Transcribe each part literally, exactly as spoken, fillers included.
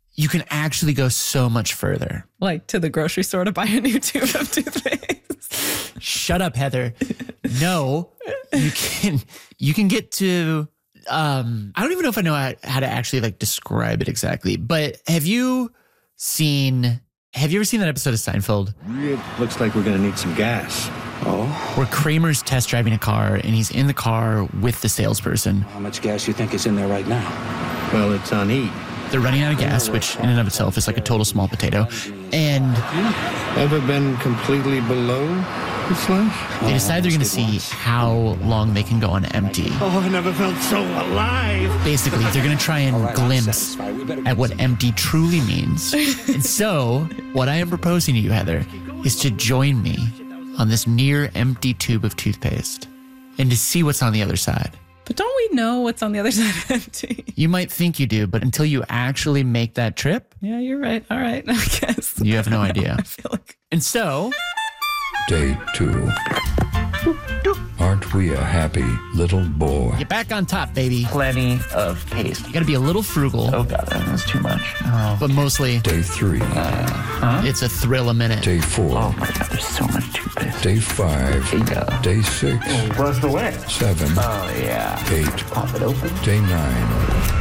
you can actually go so much further. Like to the grocery store to buy a new tube of toothpaste. Shut up, Heather. No, you can you can get to um I don't even know if I know how, how to actually like describe it exactly, but have you seen have you ever seen that episode of Seinfeld? It looks like we're gonna need some gas. Oh? Where Kramer's test driving a car and he's in the car with the salesperson. How much gas you think is in there right now? Well, it's on E. They're running out of gas, which in and of itself is like a total small potato. And Ever been completely below the slash? they decide they're going to see how long they can go on empty. Oh, I never felt so alive. Basically, they're going to try and right, I'm glimpse satisfied. We better at get what some- empty truly means. And so, what I am proposing to you, Heather, is to join me on this near empty tube of toothpaste and to see what's on the other side. But don't we know what's on the other side of empty? You might think you do, but until you actually make that trip, Yeah, you're right. All right, I guess. you have no idea. I feel like And so, Day two. Aren't we a happy little boy? you're back on top, baby. Plenty of paste. You got to be a little frugal. Oh, God, that's too much. Oh. But mostly, Day three. it's a thrill a minute. Day four. Oh, my God, there's so much toothpaste. Day five. Yeah. Day six. Brush away. Seven. Oh, yeah. Eight. Pop it open. Day nine.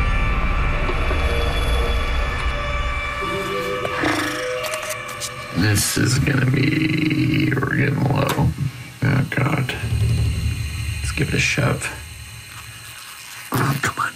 This is gonna be, we're getting low. Oh, God. Let's give it a shove. Oh, come on.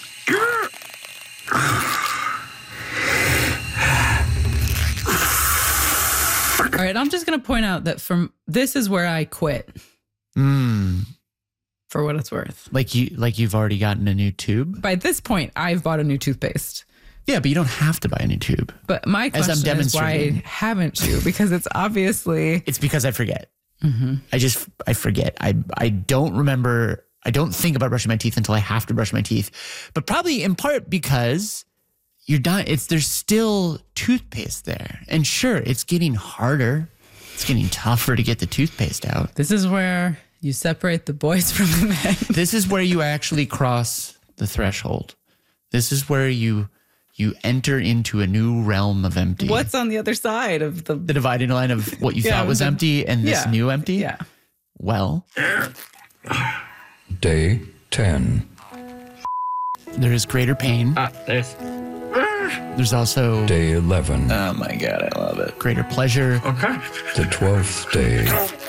all right. I'm just gonna point out that from this is where I quit. Mm. For what it's worth. Like you, like you've already gotten a new tube. By this point, I've bought a new toothpaste. Yeah, but you don't have to buy a new tube. But my As I'm question is why demonstrating. haven't you? Because it's obviously It's because I forget. I just I forget. I I don't remember. I don't think about brushing my teeth until I have to brush my teeth. But probably in part because you're not. It's there's still toothpaste there, and sure, it's getting harder. It's getting tougher to get the toothpaste out. this is where you separate the boys from the men. This is where you actually cross the threshold. This is where you you enter into a new realm of empty. What's on the other side of the the dividing line of what you Yeah, thought was the- empty and this yeah, new empty? Yeah. Well, Day ten. there is greater pain. Ah, there's. There's also Day eleven. Oh, my God, I love it. greater pleasure. Okay. The twelfth day.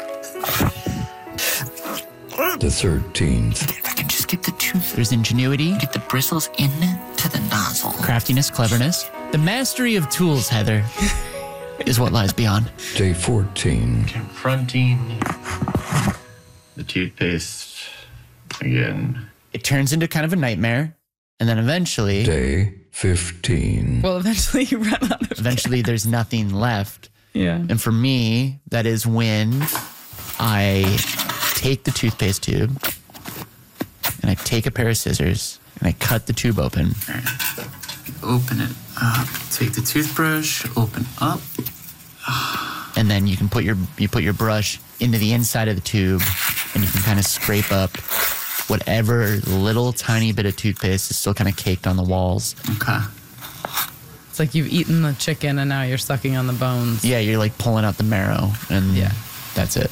The thirteenth. If I can just get the tooth. There's ingenuity. Get the bristles into the nozzle. Craftiness, cleverness. The mastery of tools, Heather, is what lies beyond. Day fourteen. Confronting the toothpaste again. It turns into kind of a nightmare. And then eventually, Day fifteen. Well, eventually you run out of eventually there's nothing left. Yeah. And for me, that is when I take the toothpaste tube and I take a pair of scissors and I cut the tube open. Open it up. Take the toothbrush, open up. And then you can put your you put your brush into the inside of the tube and you can kind of scrape up whatever little tiny bit of toothpaste is still kind of caked on the walls. Okay. It's like you've eaten the chicken and now you're sucking on the bones. Yeah, you're like pulling out the marrow and Yeah. that's it.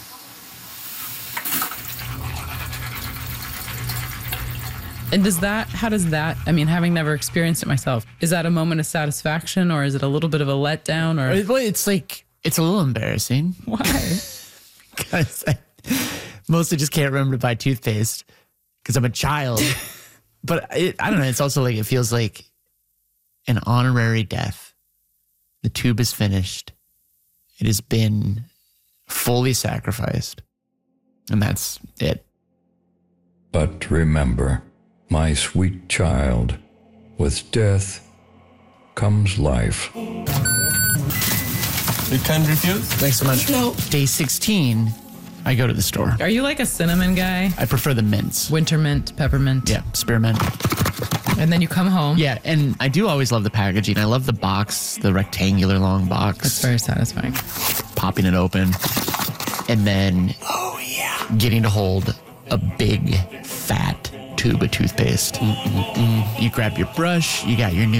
And does that, how does that, I mean, having never experienced it myself, is that a moment of satisfaction or is it a little bit of a letdown or Well, it's like, it's a little embarrassing why? because I mostly just can't remember to buy toothpaste because I'm a child. But it, I don't know. It's also like, it feels like an honorary death. The tube is finished. It has been fully sacrificed. And that's it. But remember, my sweet child, with death comes life. You can't refuse? Thanks so much. No. Day sixteen, I go to the store. Are you like a cinnamon guy? I prefer the mints. Winter mint, peppermint. Yeah, spearmint. And then you come home. Yeah, and I do always love the packaging. I love the box, the rectangular long box. It's very satisfying. Popping it open. And then oh yeah, getting to hold a big, fat tube of toothpaste. Mm-mm-mm. You grab your brush, you got your new